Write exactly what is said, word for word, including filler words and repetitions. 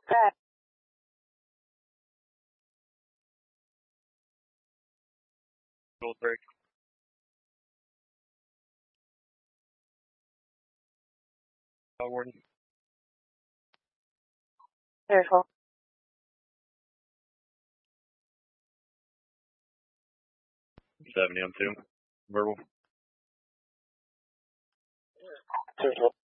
Pat. Goldberg. Uh, Warden. Careful. seventy on two. Verbal. Careful.